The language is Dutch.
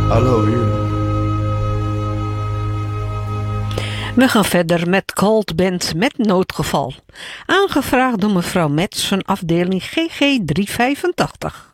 Hallo hier. We gaan verder met Cold Band met Noodgeval. Aangevraagd door mevrouw Metz van afdeling GG 385.